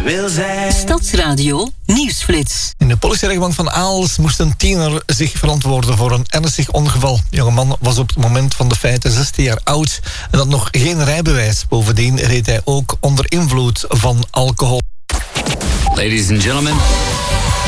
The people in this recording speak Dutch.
wil zijn. Stadsradio Nieuwsflits. In de politierechtbank van Aalst moest een tiener zich verantwoorden voor een ernstig ongeval. De jongeman was op het moment van de feiten 16 jaar oud en had nog geen rijbewijs. Bovendien reed hij ook onder invloed van alcohol. Ladies and gentlemen.